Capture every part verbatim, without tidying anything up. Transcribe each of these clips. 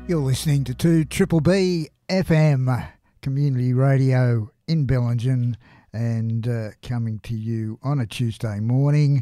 You're listening to two Triple B F M, community radio in Bellingen, and uh, coming to you on a Tuesday morning.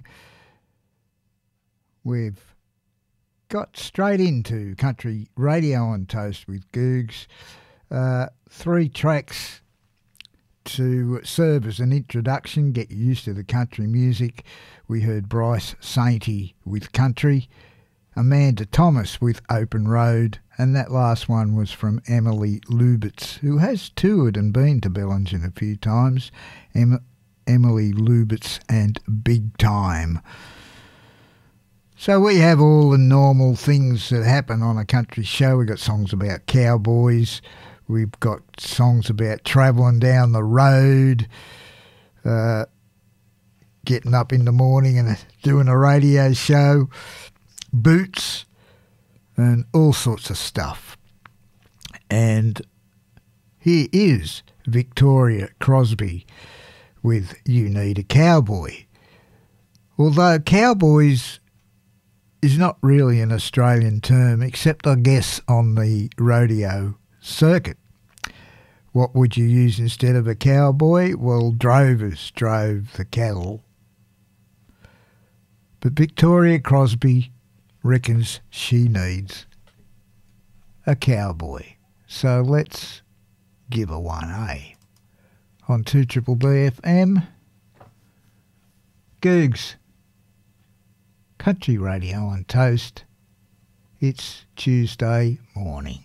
We've got straight into country radio on toast with Googs. Uh, three tracks to serve as an introduction, get you used to the country music. We heard Bryce Sainty with Country, Amanda Thomas with Open Road, and that last one was from Emily Lubitz, who has toured and been to Bellingen a few times. Em- Emily Lubitz and Big Time. So we have all the normal things that happen on a country show. We've got songs about cowboys. We've got songs about travelling down the road, uh, getting up in the morning and doing a radio show, boots, and all sorts of stuff. And here is Victoria Crosby with You Need a Cowboy. Although cowboys is not really an Australian term, except I guess on the rodeo circuit. What would you use instead of a cowboy? Well, drovers drove the cattle. But Victoria Crosby reckons she needs a cowboy. So let's give her one, eh? On two Triple B F M, Googs, country radio on toast. It's Tuesday morning.